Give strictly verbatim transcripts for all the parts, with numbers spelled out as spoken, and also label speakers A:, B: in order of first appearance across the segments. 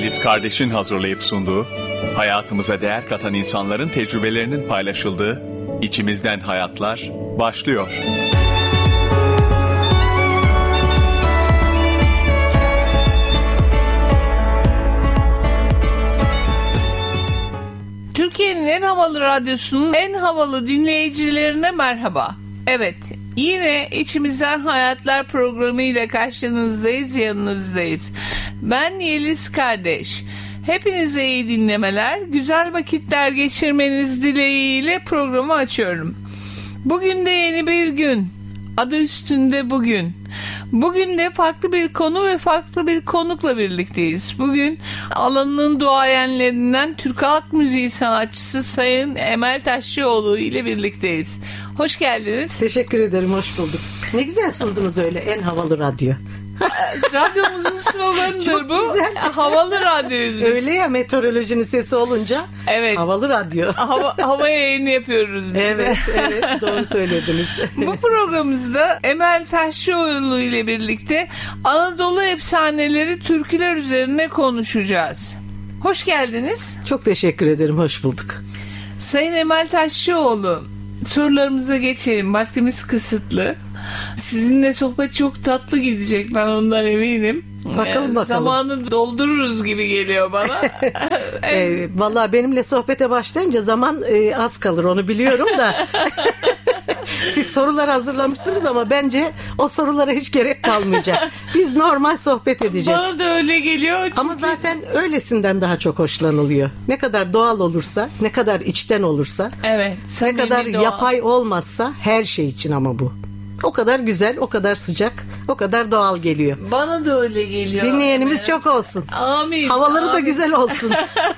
A: Yeliz Kardeş'in hazırlayıp sunduğu, hayatımıza değer katan insanların tecrübelerinin paylaşıldığı İçimizden Hayatlar başlıyor.
B: Türkiye'nin en havalı radyosunun en havalı dinleyicilerine merhaba. Evet, yine İçimizden Hayatlar programıyla karşınızdayız, yanınızdayız. Ben Yeliz Kardeş. Hepinize iyi dinlemeler, güzel vakitler geçirmeniz dileğiyle programı açıyorum. Bugün de yeni bir gün. Adı üstünde bugün. Bugün de farklı bir konu ve farklı bir konukla birlikteyiz. Bugün alanının duayenlerinden Türk Halk Müziği sanatçısı Sayın Emel Taşçıoğlu ile birlikteyiz. Hoş geldiniz.
C: Teşekkür ederim, hoş bulduk. Ne güzel sundunuz öyle, en havalı radyo.
B: Radyomuzun sloganıdır
C: çok
B: bu.
C: Güzel.
B: Havalı radyoyuz biz.
C: Öyle ya, meteorolojinin sesi olunca
B: evet.
C: Havalı radyo.
B: Hava, hava yayını yapıyoruz biz.
C: Evet, evet, doğru söylediniz.
B: Bu programımızda Emel Taşçıoğlu ile birlikte Anadolu efsaneleri, türküler üzerine konuşacağız. Hoş geldiniz.
C: Çok teşekkür ederim, hoş bulduk.
B: Sayın Emel Taşçıoğlu, sorularımıza geçelim. Vaktimiz kısıtlı. Sizinle sohbet çok tatlı gidecek, ben ondan eminim.
C: Bakalım bakalım.
B: Zamanı doldururuz gibi geliyor bana.
C: e, Vallahi benimle sohbete başlayınca zaman e, az kalır, onu biliyorum da. Siz sorular hazırlamışsınız ama bence o sorulara hiç gerek kalmayacak. Biz normal sohbet edeceğiz.
B: Bana da öyle geliyor. Çünkü...
C: Ama zaten öylesinden daha çok hoşlanılıyor. Ne kadar doğal olursa, ne kadar içten olursa,
B: evet,
C: ne kadar
B: doğal.
C: yapay olmazsa, her şey için ama bu. O kadar güzel, o kadar sıcak, o kadar doğal geliyor.
B: Bana da öyle geliyor.
C: Dinleyenimiz
B: evet.
C: çok olsun.
B: Amin.
C: Havaları
B: amin.
C: da güzel olsun.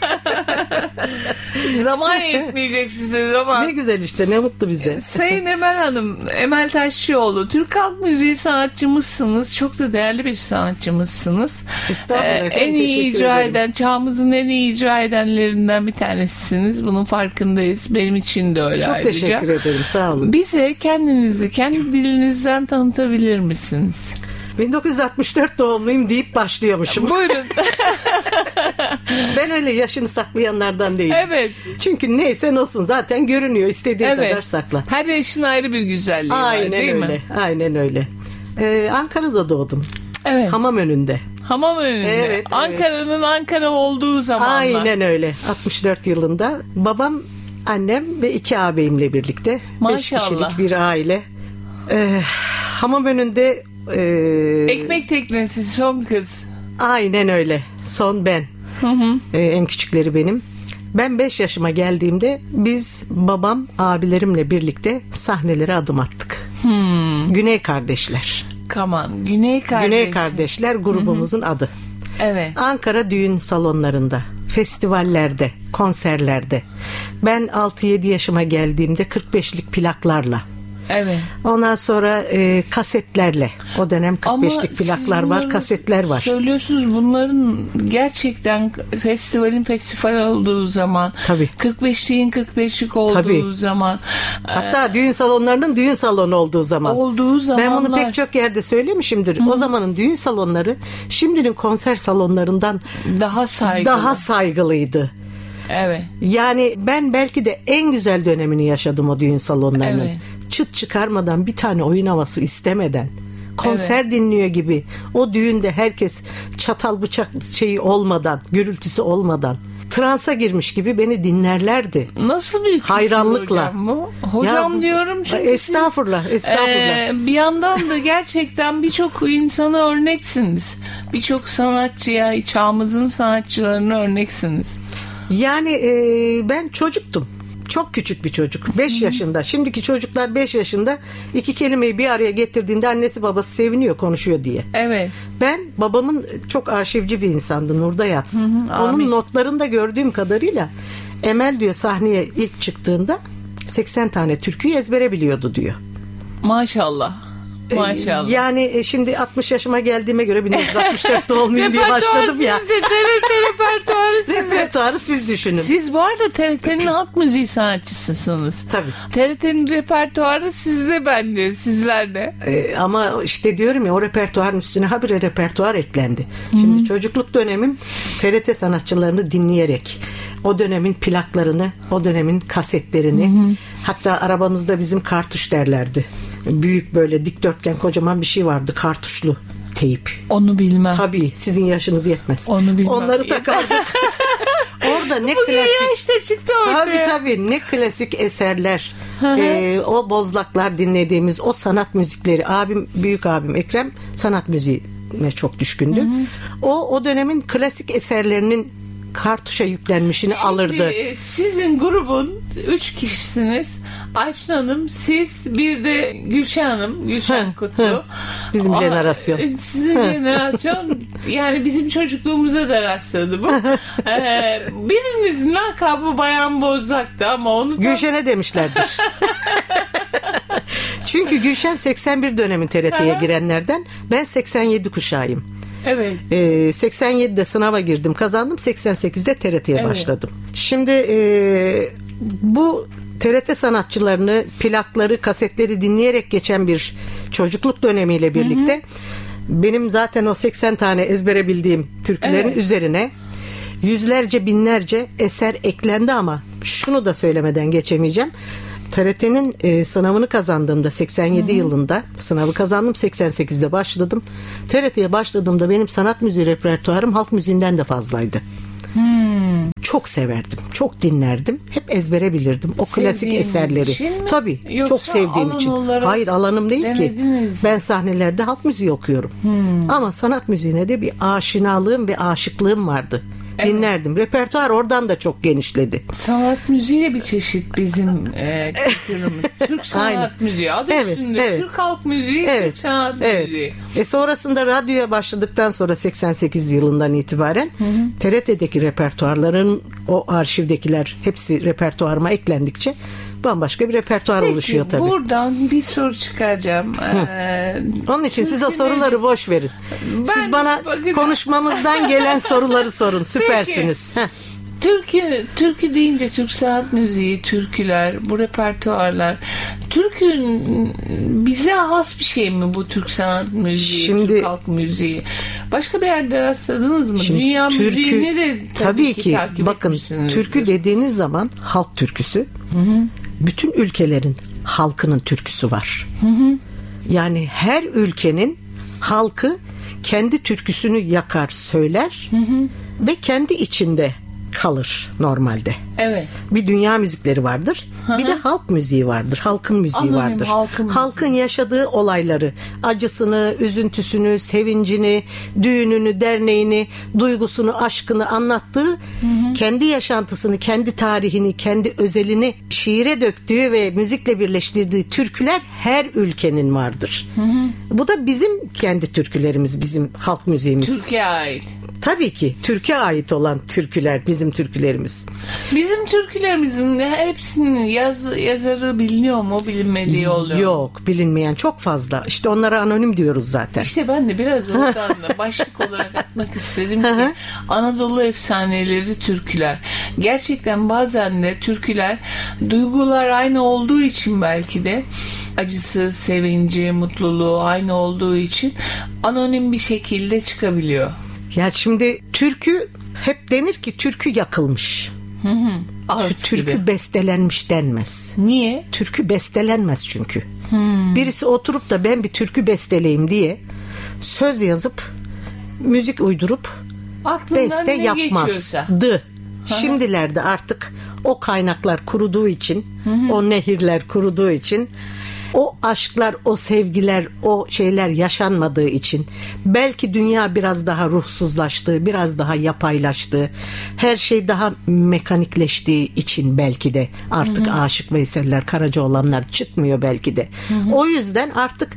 B: Zaman yetmeyecek size, zaman.
C: Ne güzel işte, ne mutlu bize.
B: Sayın Emel Hanım, Emel Taşçıoğlu, Türk Halk Müziği sanatçımızsınız. Çok da değerli bir sanatçımızsınız.
C: Estağfurullah
B: ee,
C: efendim,
B: En iyi icra
C: ederim.
B: eden, çağımızın en iyi icra edenlerinden bir tanesisiniz. Bunun farkındayız. Benim için de öyle
C: Çok
B: ayrıca.
C: teşekkür ederim, sağ olun.
B: Bize kendinizi, kendi dilinizden tanıtabilir misiniz?
C: bin dokuz yüz altmış dört doğumluyum deyip başlıyormuşum.
B: Buyurun.
C: Ben öyle yaşını saklayanlardan değilim.
B: Evet.
C: Çünkü neyse olsun, zaten görünüyor, istediğin
B: evet.
C: kadar sakla.
B: Her yaşın ayrı bir güzelliği
C: Aynen
B: var, değil
C: öyle.
B: mi?
C: Aynen öyle. Ee, Ankara'da doğdum.
B: Evet.
C: Hamamönü'nde.
B: Hamamönü'nde.
C: Evet, evet.
B: Ankara'nın Ankara olduğu zamanlar.
C: Aynen öyle. altmış dört yılında. Babam, annem ve iki ağabeyimle birlikte.
B: Maşallah.
C: Beş kişilik bir aile. Ee, Hamamönü'nde e,
B: ekmek teknesi, son kız.
C: Aynen öyle. Son ben.
B: Hı hı.
C: Ee, en küçükleri benim. Ben beş yaşıma geldiğimde biz babam, abilerimle birlikte sahnelere adım attık.
B: Hmm.
C: Güney Kardeşler.
B: Kaman. Güney Kardeşler.
C: Güney Kardeşler grubumuzun Hı-hı. adı.
B: Evet.
C: Ankara düğün salonlarında, festivallerde, konserlerde. Ben altı yedi yaşıma geldiğimde kırk beşlik plaklarla.
B: Evet.
C: Ondan sonra e, kasetlerle. O dönem kırk beşlik
B: Ama
C: plaklar var, kasetler var.
B: Söylüyorsunuz, bunların gerçekten festivalin festival olduğu zaman,
C: tabii.
B: kırk beşliğin kırk beşlik olduğu
C: tabii.
B: zaman,
C: hatta e, düğün salonlarının düğün salonu olduğu zaman.
B: Olduğu zamanlar.
C: Ben bunu pek çok yerde söylemişimdir. Hı. O zamanın düğün salonları şimdinin konser salonlarından
B: daha saygılı.
C: Daha saygılıydı.
B: Evet.
C: Yani ben belki de en güzel dönemini yaşadım o düğün salonlarının.
B: Evet.
C: Çıt çıkarmadan, bir tane oyun havası istemeden, konser evet. dinliyor gibi, o düğünde herkes çatal bıçak şeyi olmadan, gürültüsü olmadan transa girmiş gibi beni dinlerlerdi.
B: Nasıl bir
C: hayranlıkla
B: hocam bu? Hocam ya, diyorum çünkü
C: estağfurullah,
B: siz,
C: estağfurullah.
B: E, bir yandan da gerçekten birçok insana örneksiniz. Birçok sanatçıya, çağımızın sanatçılarına örneksiniz.
C: Yani e, ben çocuktum. Çok küçük bir çocuk. beş yaşında. Şimdiki çocuklar beş yaşında iki kelimeyi bir araya getirdiğinde annesi babası seviniyor, konuşuyor diye.
B: Evet.
C: Ben, babamın çok arşivci bir insandı, nurda yatsın. Hı hı, onun amin. Notlarında gördüğüm kadarıyla Emel diyor, sahneye ilk çıktığında seksen tane türküyü ezbere biliyordu diyor.
B: Maşallah. Maşallah.
C: Yani şimdi altmış yaşıma geldiğime göre bin dokuz yüz altmış dört doğumluyum diye başladım ya.
B: Sizde, T R T repertuarı sizde.
C: Repertuarı siz düşünün.
B: Siz bu arada T R T'nin halk müziği sanatçısısınız.
C: Tabii.
B: T R T'nin repertuarı sizde bence, sizlerde.
C: Ee, ama işte diyorum ya, o repertuarın üstüne habire repertuar eklendi. Şimdi Hı-hı. çocukluk dönemim T R T sanatçılarını dinleyerek, o dönemin plaklarını, o dönemin kasetlerini, Hı-hı. hatta arabamızda bizim kartuş derlerdi. Büyük böyle dikdörtgen kocaman bir şey vardı, kartuşlu teyip.
B: Onu bilmem.
C: Tabii, sizin yaşınız yetmez.
B: Onu bilmem.
C: Onları takardık. Orada ne
B: Bugün
C: klasik.
B: işte çıktı ortaya.
C: Tabii tabii, ne klasik eserler. ee, o bozlaklar dinlediğimiz o sanat müzikleri. Abim, büyük abim Ekrem sanat müziğine çok düşkündü. Hı hı. O o dönemin klasik eserlerinin kartuşa yüklenmişini
B: Şimdi,
C: alırdı.
B: Sizin grubun üç kişisiniz. Ayşin Hanım, siz, bir de Gülşen Hanım, Gülşen
C: Hı,
B: Kutlu.
C: hı. Bizim
B: Aa,
C: jenerasyon.
B: Sizin jenerasyon, yani bizim çocukluğumuza da rastladı bu. ee, birinizin lakabı Bayan Bozlak'tı ama onu tam...
C: Gülşen'e demişlerdir. Çünkü Gülşen seksen bir dönemi T R T'ye girenlerden, ben seksen yedi kuşağıyım.
B: Evet.
C: Ee, seksen yedide sınava girdim, kazandım. seksen sekizde T R T'ye evet. başladım. Şimdi e, bu T R T sanatçılarını, plakları, kasetleri dinleyerek geçen bir çocukluk dönemiyle birlikte, hı hı. benim zaten o seksen tane ezbere bildiğim türkülerin evet. üzerine yüzlerce, binlerce eser eklendi. Ama şunu da söylemeden geçemeyeceğim. T R T'nin e, sınavını kazandığımda seksen yedi Hı-hı. yılında sınavı kazandım, seksen sekizde başladım. T R T'ye başladığımda benim sanat müziği repertuarım halk müziğinden de fazlaydı. Hmm. Çok severdim, çok dinlerdim, hep ezbere bilirdim o klasik Sevdiğiniz eserleri. Tabii,
B: Yoksa
C: çok sevdiğim için. Hayır, alanım değil ki. Ben sahnelerde halk müziği okuyorum. Hmm. Ama sanat müziğine de bir aşinalığım ve aşıklığım vardı. Evet. Dinlerdim. Repertuar oradan da çok genişledi.
B: Sanat müziği de bir çeşit bizim e, kültürümüz. Türk sanat Aynen. müziği. Adı evet, üstünde. Evet. Türk halk müziği, evet. Türk sanat evet. müziği. E sonrasında radyoya başladıktan sonra seksen sekiz yılından itibaren hı hı. T R T'deki repertuarların, o arşivdekiler hepsi repertuarıma eklendikçe bambaşka bir repertuar Peki, oluşuyor tabii. Buradan bir soru çıkaracağım. Ee,
C: Onun için siz o soruları boş verin. Ben, siz bana bakın. konuşmamızdan gelen soruları sorun. Süpersiniz.
B: Türkü, türkü deyince Türk sanat müziği, türküler, bu repertuarlar. Türkün bize has bir şey mi bu Türk sanat müziği, şimdi, Türk halk müziği? Başka bir yerde rastladınız mı? Dünya türkü, müziğini de tabii, tabii ki, ki takip
C: bakın, türkü dediğiniz zaman halk türküsü, hı hı. bütün ülkelerin halkının türküsü var. Hı hı. Yani her ülkenin halkı kendi türküsünü yakar, söyler, hı hı. ve kendi içinde kalır normalde. Evet. Bir dünya müzikleri vardır. Hı-hı. Bir de halk müziği vardır. Halkın müziği Anladım, vardır. Halkın, halkın yaşadığı olayları, acısını, üzüntüsünü, sevincini, düğününü, derneğini, duygusunu, aşkını anlattığı, Hı-hı. kendi yaşantısını, kendi tarihini, kendi özelini şiire döktüğü ve müzikle birleştirdiği türküler her ülkenin vardır. Hı-hı. Bu da bizim kendi türkülerimiz, bizim halk müziğimiz.
B: Türkiye'ye ait.
C: Tabii ki Türkiye'ye ait olan türküler bizim türkülerimiz.
B: Bizim türkülerimizin hepsinin yaz, yazarı biliniyor mu, bilinmediği oluyor?
C: Yok, bilinmeyen çok fazla. İşte onlara anonim diyoruz zaten.
B: İşte ben de biraz oradan da başlık olarak atmak istedim ki Anadolu efsaneleri türküler. Gerçekten bazen de türküler duygular aynı olduğu için, belki de acısı, sevinci, mutluluğu aynı olduğu için anonim bir şekilde çıkabiliyor. Ya
C: şimdi türkü, hep denir ki türkü yakılmış. Hı hı. Türkü gibi. Bestelenmiş denmez.
B: Niye?
C: Türkü bestelenmez çünkü. Hmm. Birisi oturup da ben bir türkü besteleyim diye söz yazıp, müzik uydurup Aklından beste yapmazdı. Şimdilerde artık o kaynaklar kuruduğu için, hı hı. o nehirler kuruduğu için, o aşklar, o sevgiler, o şeyler yaşanmadığı için, belki dünya biraz daha ruhsuzlaştı, biraz daha yapaylaştı, her şey daha mekanikleştiği için belki de artık hı hı. Aşık Veysel'ler, Karacaoğlanlar çıkmıyor belki de. Hı hı. O yüzden artık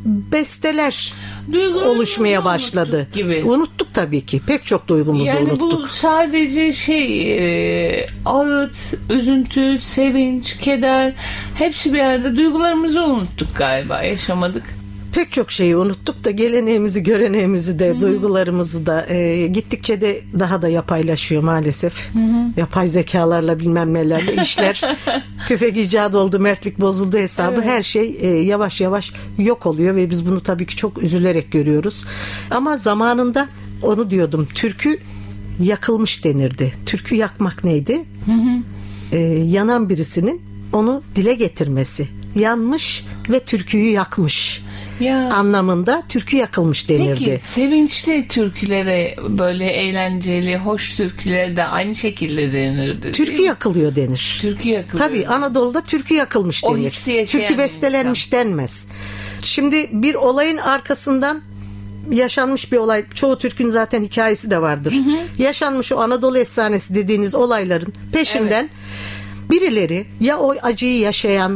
C: besteler oluşmaya başladı. Gibi. Unuttuk tabii ki. Pek çok duygumuzu yani unuttuk.
B: Yani bu sadece şey e, ağıt, üzüntü, sevinç, keder, hepsi bir yerde, duygularımızı unuttuk galiba. Yaşamadık.
C: pek çok şeyi unuttuk da geleneğimizi, göreneğimizi de, Hı-hı. duygularımızı da e, gittikçe de daha da yapaylaşıyor maalesef. Hı-hı. Yapay zekalarla bilmem nelerle işler. Tüfek icat oldu, mertlik bozuldu hesabı. Evet. Her şey e, yavaş yavaş yok oluyor ve biz bunu tabii ki çok üzülerek görüyoruz. Ama zamanında onu diyordum, türkü yakılmış denirdi. Türkü yakmak neydi? Hı hı. Ee, yanan birisinin onu dile getirmesi. Yanmış ve türküyü yakmış ya. Anlamında türkü yakılmış denirdi.
B: Peki sevinçli türkülere, böyle eğlenceli, hoş türkülere de aynı şekilde denirdi.
C: Türkü yakılıyor denir.
B: Türkü yakılıyor.
C: Tabii Anadolu'da türkü yakılmış denir. Türkü bestelenmiş insan. denmez. Şimdi bir olayın arkasından yaşanmış bir olay. Çoğu türkünün zaten hikayesi de vardır. Hı hı. Yaşanmış o Anadolu efsanesi dediğiniz olayların peşinden evet. birileri, ya o acıyı yaşayan,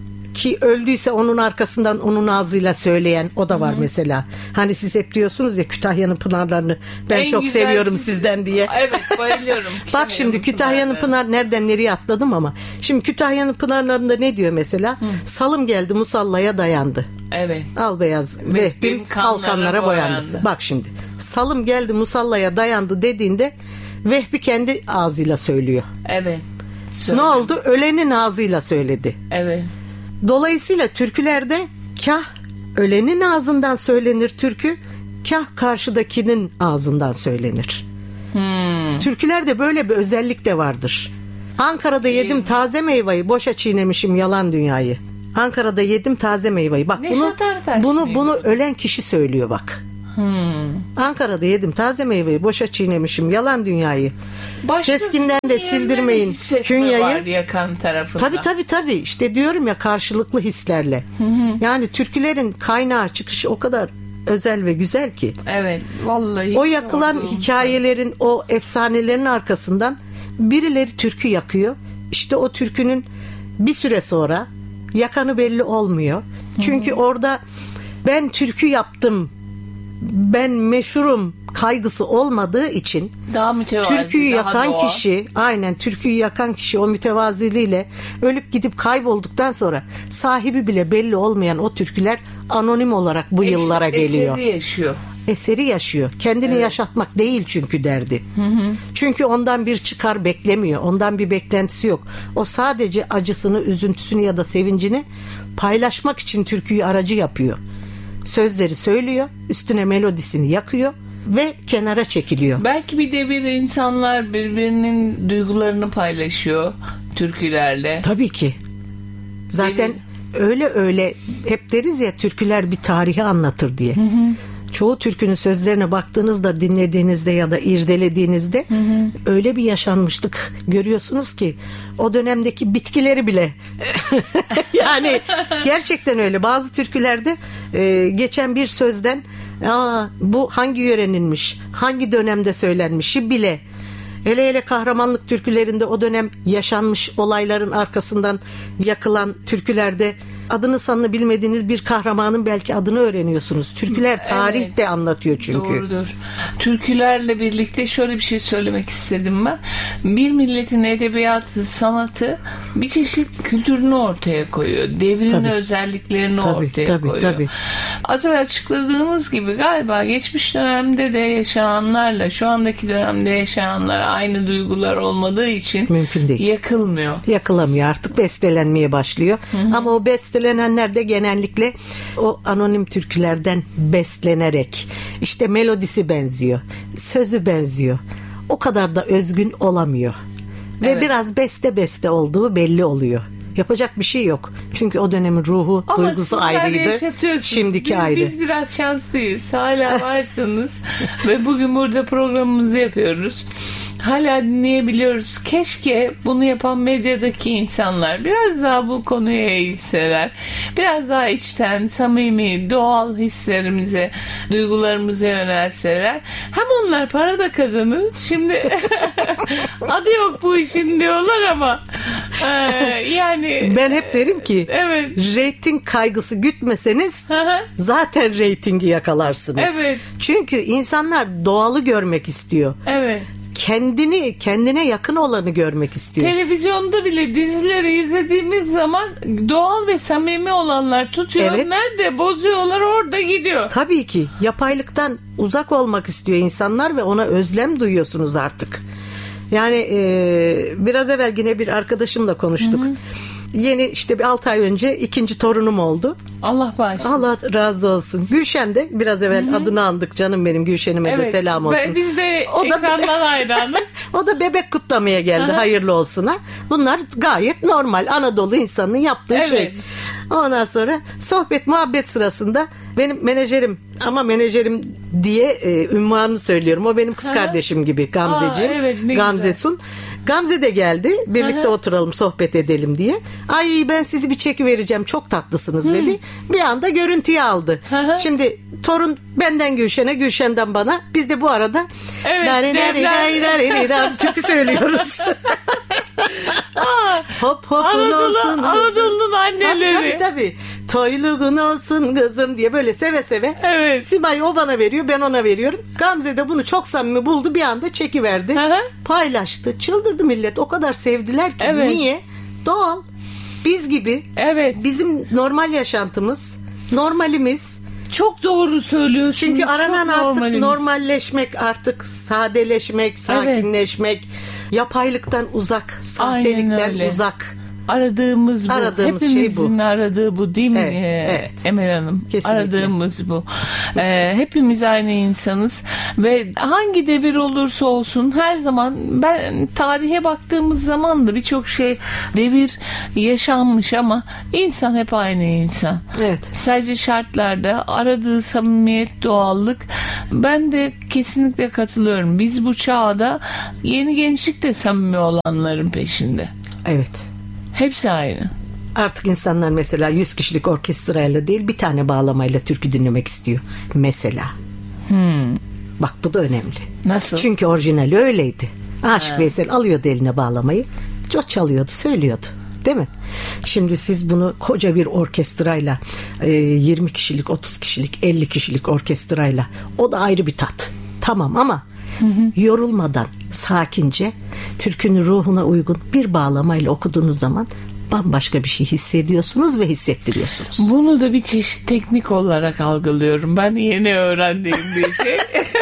C: ki öldüyse onun arkasından onun ağzıyla söyleyen, o da var Hı-hı. mesela. Hani siz hep diyorsunuz ya, Kütahya'nın pınarlarını ben en çok seviyorum siz... sizden diye.
B: Evet, bayılıyorum.
C: Bak şimdi Kütahya'nın pınar, nereden nereye atladım ama. Şimdi Kütahya'nın pınarlarında ne diyor mesela? Hı. Salım geldi musallaya dayandı.
B: Evet.
C: Al beyaz vehbim kalkanlara boyandı. boyandı. Bak şimdi. Salım geldi musallaya dayandı dediğinde Vehbi kendi ağzıyla söylüyor.
B: Evet.
C: Söyle. Ne oldu? Ölenin ağzıyla söyledi.
B: Evet.
C: Dolayısıyla türkülerde kah ölenin ağzından söylenir türkü, kah karşıdakinin ağzından söylenir. Hmm. Türkülerde böyle bir özellik de vardır. Ankara'da yedim taze meyveyi, boşa çiğnemişim yalan dünyayı. Ankara'da yedim taze meyveyi. Bak bunu bunu bunu ölen kişi söylüyor bak. Hmm. Ankara'da yedim taze meyveyi, boşa çiğnemişim yalan dünyayı. Keskinden de sildirmeyin künyayı.
B: Yakan tarafında.
C: Tabii tabii tabii. İşte diyorum ya, karşılıklı hislerle. Hı hı. Yani türkülerin kaynağı, çıkışı o kadar özel ve güzel ki.
B: Evet, vallahi.
C: O yakılan hikayelerin, o efsanelerin arkasından birileri türkü yakıyor. İşte o türkünün bir süre sonra yakanı belli olmuyor. Çünkü hı hı. orada ben türkü yaptım, ben meşhurum kaygısı olmadığı için
B: daha mütevazi,
C: türküyü
B: daha
C: yakan
B: doğa.
C: kişi, aynen türküyü yakan kişi o mütevaziliğiyle ölüp gidip kaybolduktan sonra sahibi bile belli olmayan o türküler anonim olarak bu es- yıllara geliyor.
B: Eseri yaşıyor.
C: Eseri yaşıyor. Kendini evet. yaşatmak değil çünkü derdi. Hı hı. Çünkü ondan bir çıkar beklemiyor. Ondan bir beklentisi yok. O sadece acısını, üzüntüsünü ya da sevincini paylaşmak için türküyü aracı yapıyor. Sözleri söylüyor, üstüne melodisini yakıyor ve kenara çekiliyor.
B: Belki bir de bir insanlar birbirinin duygularını paylaşıyor türkülerle.
C: Tabii ki. Zaten Devir... öyle öyle hep deriz ya, türküler bir tarihi anlatır diye. Hı hı. Çoğu türkünün sözlerine baktığınızda, dinlediğinizde ya da irdelediğinizde hı hı. öyle bir yaşanmışlık görüyorsunuz ki o dönemdeki bitkileri bile yani gerçekten öyle. Bazı türkülerde e, geçen bir sözden Aa, bu hangi yöreninmiş, hangi dönemde söylenmişi bile, hele hele kahramanlık türkülerinde o dönem yaşanmış olayların arkasından yakılan türkülerde adını sanını bilmediğiniz bir kahramanın belki adını öğreniyorsunuz. Türküler tarih evet. de anlatıyor çünkü.
B: Doğrudur. Türkülerle birlikte şöyle bir şey söylemek istedim ben. Bir milletin edebiyatı, sanatı bir çeşit kültürünü ortaya koyuyor. Devrin tabii. özelliklerini tabii, ortaya tabii, koyuyor. Tabii. Az önce açıkladığımız gibi galiba geçmiş dönemde de yaşananlarla şu andaki dönemde yaşananlar aynı duygular olmadığı için mümkün değil. Yakılmıyor.
C: Yakılamıyor. Artık bestelenmeye başlıyor. Hı hı. Ama o beste Bestelenenler de genellikle o anonim türkülerden beslenerek, işte melodisi benziyor, sözü benziyor. O kadar da özgün olamıyor. Ve evet. biraz beste beste olduğu belli oluyor. Yapacak bir şey yok. Çünkü o dönemin ruhu, ama duygusu ayrıydı. Şimdiki
B: biz,
C: ayrı.
B: Biz biraz şanslıyız. Hala varsınız. Ve bugün burada programımızı yapıyoruz. Hala dinleyebiliyoruz. Keşke bunu yapan medyadaki insanlar biraz daha bu konuya eğilseler. Biraz daha içten, samimi, doğal hislerimize, duygularımıza yönelseler. Hem onlar para da kazanır. Şimdi adı yok bu işin diyorlar ama e, yani
C: ben hep derim ki
B: evet.
C: reyting kaygısı gütmeseniz zaten reytingi yakalarsınız.
B: Evet.
C: Çünkü insanlar doğalı görmek istiyor.
B: Evet.
C: kendini kendine yakın olanı görmek istiyor.
B: Televizyonda bile dizileri izlediğimiz zaman doğal ve samimi olanlar tutuyor.
C: Evet.
B: Nerede bozuyorlar orada gidiyor.
C: Tabii ki yapaylıktan uzak olmak istiyor insanlar ve ona özlem duyuyorsunuz artık. Yani e, biraz evvel yine bir arkadaşımla konuştuk. Hı hı. Yeni işte bir altı ay önce ikinci torunum oldu.
B: Allah bağışlasın.
C: Allah razı olsun. Gülşen de biraz evvel Hı-hı. adını andık, canım benim Gülşen'ime evet. de selam olsun.
B: Biz de o ekrandan da, hayranız.
C: O da bebek kutlamaya geldi. Hı-hı. Hayırlı olsuna. Bunlar gayet normal Anadolu insanının yaptığı evet. şey. Ondan sonra sohbet muhabbet sırasında benim menajerim, ama menajerim diye e, ünvanını söylüyorum. O benim kız kardeşim gibi Gamzeciğim. Aa, evet, Gamze Sun. Gamze de geldi. Birlikte Aha. oturalım sohbet edelim diye. Ay ben sizi bir çekivereceğim, çok tatlısınız dedi. Hı. Bir anda görüntüyü aldı. Aha. Şimdi torun benden Gülşen'e, Gülşen'den bana. Biz de bu arada evet, türkü söylüyoruz. Hop hopun
B: Anadolu,
C: olsun
B: Anadolu'nun anneleri.
C: Tabii tabii tabii. Toyluğun olsun kızım diye böyle seve seve.
B: Evet.
C: Simay o bana veriyor, ben ona veriyorum. Gamze de bunu çok samimi buldu, bir anda çekiverdi. Aha. Paylaştı. Çıldırdı millet. O kadar sevdiler ki. Evet. Niye? Doğal. Biz gibi.
B: Evet.
C: Bizim normal yaşantımız, normalimiz.
B: Çok doğru söylüyorsunuz.
C: Çünkü aranan çok artık normalimiz. Normalleşmek, artık sadeleşmek, sakinleşmek, evet. yapaylıktan uzak, sahtelikten uzak.
B: Aradığımız bu.
C: Aradığımız
B: Hepimizin
C: şey bu.
B: aradığı bu değil mi
C: evet,
B: ee,
C: evet.
B: Emel Hanım?
C: Kesinlikle.
B: Aradığımız bu. Ee, hepimiz aynı insanız ve hangi devir olursa olsun her zaman, ben tarihe baktığımız zaman da birçok şey devir yaşanmış ama insan hep aynı insan.
C: Evet.
B: Sadece şartlarda aradığı samimiyet, doğallık. Ben de kesinlikle katılıyorum. Biz bu çağda yeni gençlik de samimi olanların peşinde.
C: Evet.
B: Hepsi aynı.
C: Artık insanlar mesela yüz kişilik orkestrayla değil, bir tane bağlamayla türkü dinlemek istiyor. Mesela.
B: Hmm.
C: Bak bu da önemli.
B: Nasıl?
C: Çünkü orijinali öyleydi. Aşık ha. Veysel alıyordu eline bağlamayı. O çalıyordu, söylüyordu. Değil mi? Şimdi siz bunu koca bir orkestrayla, yirmi kişilik, otuz kişilik, elli kişilik orkestrayla, o da ayrı bir tat. Tamam ama hı hı. yorulmadan, sakince, türkünün ruhuna uygun bir bağlamayla okuduğunuz zaman bambaşka bir şey hissediyorsunuz ve hissettiriyorsunuz.
B: Bunu da bir çeşit teknik olarak algılıyorum. Ben yeni öğrendiğim bir şey.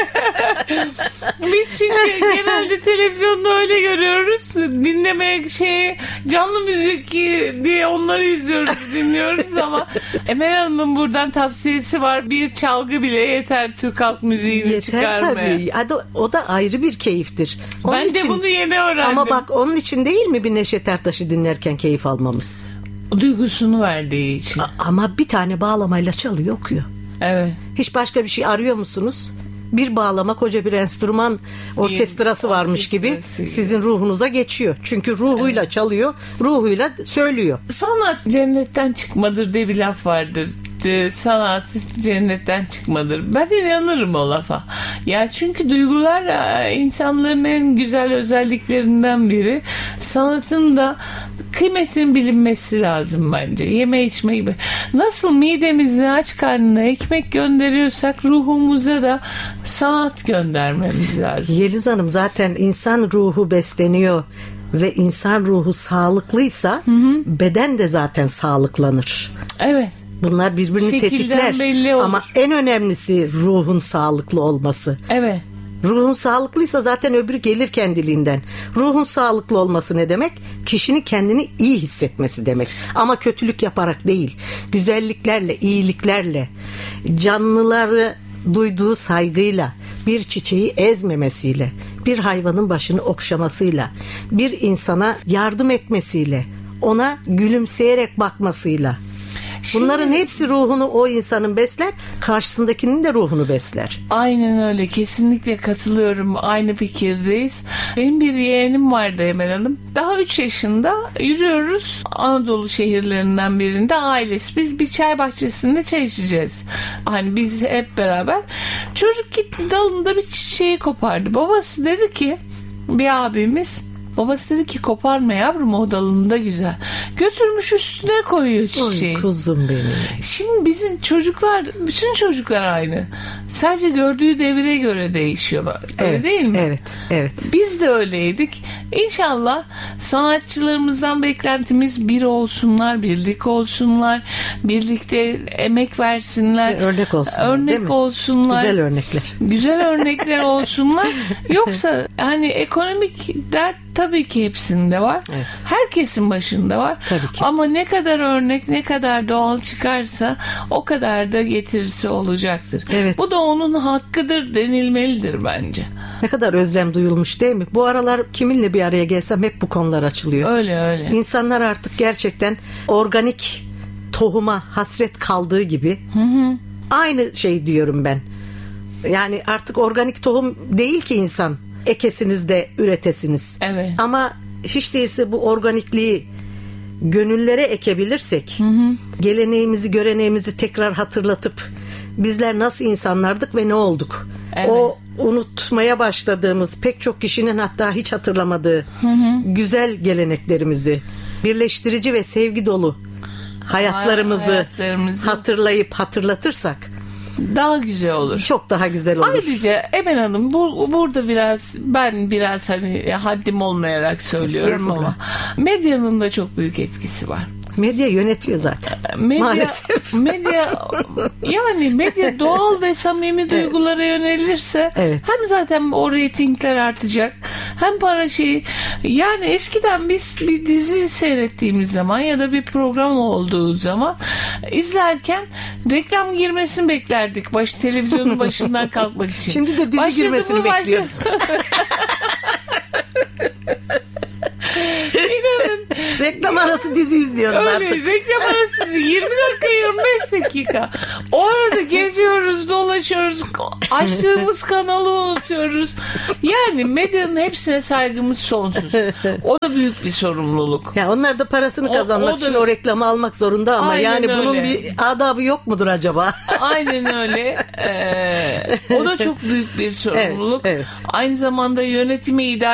B: Biz çünkü genelde televizyonda öyle görüyoruz. Dinlemeye şey, canlı müzik diye onları izliyoruz, dinliyoruz ama Emel Hanım'ın buradan tavsiyesi var. Bir çalgı bile yeter Türk halk müziğini yeter çıkarmaya.
C: Yeter tabii. O da ayrı bir keyiftir. Onun
B: ben
C: için,
B: de bunu yeni öğrendim.
C: Ama bak onun için değil mi bir Neşet Ertaş'ı dinlerken keyif almamız?
B: Duygusunu verdiği için.
C: A- ama bir tane bağlamayla çalıyor, okuyor.
B: Evet.
C: Hiç başka bir şey arıyor musunuz? Bir bağlama, koca bir enstrüman orkestrası varmış gibi sizin ruhunuza geçiyor. Çünkü ruhuyla evet. çalıyor, ruhuyla söylüyor.
B: Sanat cennetten çıkmadır diye bir laf vardır. Sanat cennetten çıkmadır. Ben inanırım o lafa. Ya çünkü duygular insanların en güzel özelliklerinden biri. Sanatın da kıymetinin bilinmesi lazım bence. Yeme içme gibi. Nasıl midemizin aç karnına ekmek gönderiyorsak ruhumuza da sanat göndermemiz lazım.
C: Yeliz Hanım, zaten insan ruhu besleniyor ve insan ruhu sağlıklıysa hı hı. beden de zaten sağlıklanır.
B: Evet.
C: Bunlar birbirini
B: şekilden
C: tetikler. Ama en önemlisi ruhun sağlıklı olması.
B: Evet.
C: Ruhun sağlıklıysa zaten öbürü gelir kendiliğinden. Ruhun sağlıklı olması ne demek? Kişinin kendini iyi hissetmesi demek. Ama kötülük yaparak değil. Güzelliklerle, iyiliklerle, canlıları duyduğu saygıyla, bir çiçeği ezmemesiyle, bir hayvanın başını okşamasıyla, bir insana yardım etmesiyle, ona gülümseyerek bakmasıyla. Bunların Şimdi, hepsi ruhunu o insanın besler, karşısındakinin de ruhunu besler.
B: Aynen öyle, kesinlikle katılıyorum, aynı fikirdeyiz. Benim bir yeğenim vardı Emel Hanım. Daha üç yaşında yürüyoruz Anadolu şehirlerinden birinde, ailesi. Biz bir çay bahçesinde çay içeceğiz. Hani biz hep beraber. Çocuk gitti dalında bir çiçeği kopardı. Babası dedi ki, bir abimiz, Babası dedi ki koparma yavrum, o dalında güzel. Götürmüş üstüne koyuyor çiçeği.
C: Oy kuzum benim.
B: Şimdi bizim çocuklar, bütün çocuklar aynı. Sadece gördüğü devire göre değişiyor. Öyle
C: Evet,
B: değil mi?
C: Evet, evet.
B: Biz de öyleydik. İnşallah sanatçılarımızdan beklentimiz bir olsunlar, birlik olsunlar, birlikte emek versinler.
C: Örnek olsunlar,
B: Örnek
C: değil mi?
B: olsunlar.
C: Güzel örnekler.
B: Güzel örnekler olsunlar. Yoksa hani ekonomik dert tabii ki hepsinde var.
C: Evet.
B: Herkesin başında var.
C: Tabii ki.
B: Ama ne kadar örnek, ne kadar doğal çıkarsa o kadar da getirisi olacaktır.
C: Evet.
B: Bu da onun hakkıdır denilmelidir bence.
C: Ne kadar özlem duyulmuş değil mi? Bu aralar kiminle bir araya gelsem hep bu konular açılıyor.
B: Öyle öyle.
C: İnsanlar artık gerçekten organik tohuma hasret kaldığı gibi. Hı hı. Aynı şey diyorum ben. Yani artık organik tohum değil ki insan ekesiniz de üretesiniz.
B: Evet.
C: Ama hiç değilse bu organikliği gönüllere ekebilirsek, hı hı. geleneğimizi, göreneğimizi tekrar hatırlatıp bizler nasıl insanlardık ve ne olduk?
B: Evet.
C: O unutmaya başladığımız, pek çok kişinin hatta hiç hatırlamadığı hı hı. güzel geleneklerimizi, birleştirici ve sevgi dolu hayatlarımızı,
B: hayatlarımızı
C: hatırlayıp hatırlatırsak
B: daha güzel olur.
C: Çok daha güzel olur.
B: Ayrıca Emel Hanım bu, burada biraz ben biraz hani haddim olmayarak söylüyorum ama medyanın da çok büyük etkisi var.
C: Medya yönetiyor zaten.
B: Medya,
C: Maalesef.
B: Medya yani medya doğal ve samimi duygulara evet. yönelirse
C: evet.
B: hem zaten o reytingler artacak hem para şeyi. Yani eskiden biz bir dizi seyrettiğimiz zaman ya da bir program olduğu zaman izlerken reklam girmesini beklerdik. Baş, televizyonun başından kalkmak için.
C: Şimdi de dizi
B: Başladı
C: girmesini bekliyoruz.
B: İnanın.
C: Reklam arası dizi izliyoruz
B: Öyle,
C: artık.
B: reklam arası yirmi dakika yirmi beş dakika. O arada geziyoruz, dolaşıyoruz. Açtığımız kanalı unutuyoruz. Yani medyanın hepsine saygımız sonsuz. O da büyük bir sorumluluk.
C: Ya onlar da parasını kazanmak
B: o, o da,
C: için o reklamı almak zorunda ama
B: aynen
C: yani bunun
B: öyle.
C: bir adabı yok mudur acaba?
B: Aynen öyle. Ee, o da çok büyük bir sorumluluk.
C: Evet, evet.
B: Aynı zamanda yönetimi idare